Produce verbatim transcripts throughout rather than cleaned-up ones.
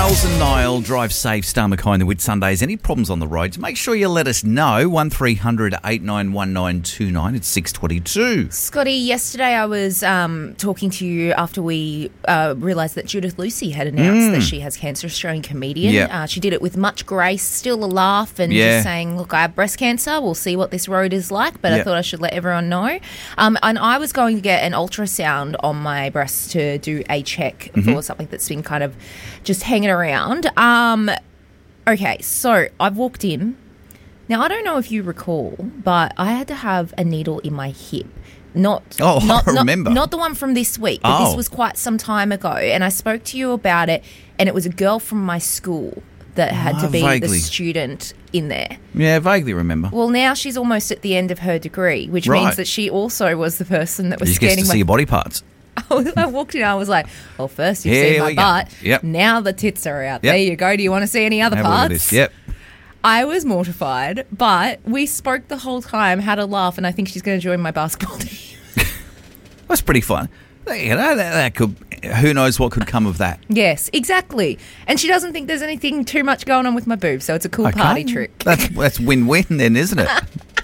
Miles and Niall, drive safe, Star McKay, the Whit Sundays. Any problems on the roads, make sure you let us know. one three hundred eight nine one nine two nine. It's six twenty-two. Scotty, yesterday I was um, talking to you after we uh, realised that Judith Lucy had announced mm. that she has cancer, Australian comedian. Yep. Uh, she did it with much grace, still a laugh, and yeah. just saying, look, I have breast cancer. We'll see what this road is like, but yep. I thought I should let everyone know. Um, and I was going to get an ultrasound on my breast to do a check mm-hmm. for something that's been kind of just hanging around. Um, okay, so I've walked in. Now, I don't know if you recall, but I had to have a needle in my hip. Not, oh, not, I remember. Not, not the one from this week, but oh. this was quite some time ago. And I spoke to you about it, and it was a girl from my school that had oh, to be vaguely. the student in there. Yeah, vaguely remember. Well, now she's almost at the end of her degree, which right. means that she also was the person that was you scanning get to my... see your body parts. I walked in, I was like, well, first you've Here seen my we butt. Go. Yep. Now the tits are out. Yep. There you go. Do you want to see any other Have a look at parts? this. Yep. I was mortified, but we spoke the whole time, had a laugh, and I think she's going to join my basketball team. That's pretty fun. You know, that, that could... Who knows what could come of that? Yes, exactly. And she doesn't think there's anything too much going on with my boobs, so it's a cool okay. party trick. That's that's win-win then, isn't it?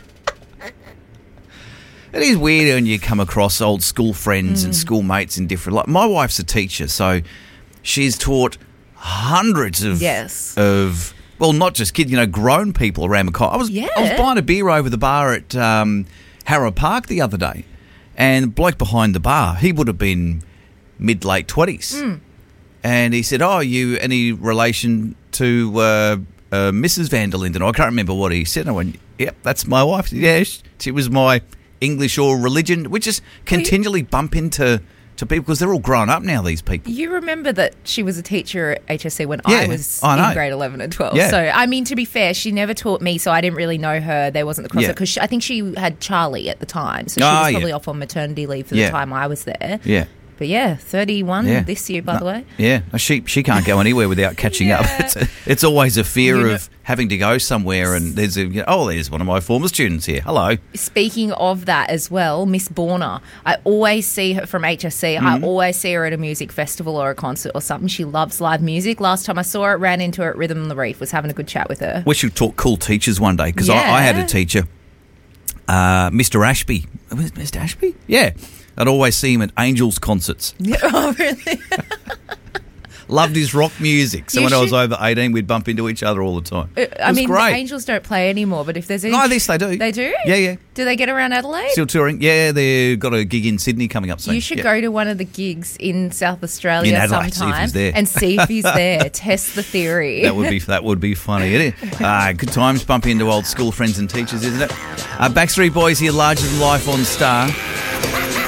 It is weird when you come across old school friends mm. and schoolmates in different... Like, my wife's a teacher, so she's taught hundreds of... Yes. Of... Well, not just kids, you know, grown people around Mackay. I was, yeah. I was buying a beer over the bar at um, Harrow Park the other day, and the bloke behind the bar, he would have been mid-late twenties. Mm. And he said, oh, you any relation to uh, uh, Missus Van der Linden? I can't remember what he said. And I went, yep, that's my wife. Yeah, she was my English or religion. We just continually bump into to people because they're all grown up now, these people. You remember that she was a teacher at H S C when yeah, I was I in grade eleven and twelve. Yeah. So, I mean, to be fair, she never taught me, so I didn't really know her. There wasn't the crossover because yeah. I think she had Charlie at the time. So she oh, was probably yeah. off on maternity leave for yeah. the time I was there. Yeah. But yeah, thirty-one yeah. this year, by no, the way. Yeah, she she can't go anywhere without catching yeah. up. It's, a, it's always a fear you know, of having to go somewhere and there's a, you know, oh, there's one of my former students here. Hello. Speaking of that as well, Miss Borner, I always see her from H S C. Mm-hmm. I always see her at a music festival or a concert or something. She loves live music. Last time I saw her, ran into her at Rhythm on the Reef, was having a good chat with her. We should talk cool teachers one day because yeah. I, I had a teacher, uh, Mister Ashby. Was it Mister Ashby? Yeah. I'd always see him at Angels concerts. Oh, really? Loved his rock music. So you when should... I was over eighteen, we'd bump into each other all the time. Uh, I mean, great. the Angels don't play anymore, but if there's any... No, this they do. They do? Yeah, yeah. Do they get around Adelaide? Still touring. Yeah, they've got a gig in Sydney coming up soon. You should yeah. go to one of the gigs in South Australia in Adelaide, sometime see if he's there. and see if he's there. Test the theory. That would be that would be funny, isn't it? Uh, good times bumping into old school friends and teachers, isn't it? Uh, Backstreet Boys here, larger than life on Star.